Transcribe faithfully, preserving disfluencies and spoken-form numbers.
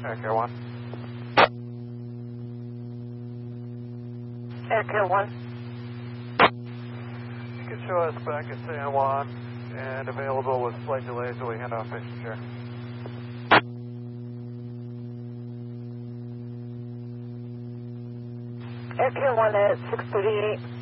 Aircare one. Aircare one. You can show us back at San Juan and available with flight delays so we hand off patient chair. Aircare one at six thirty-eight.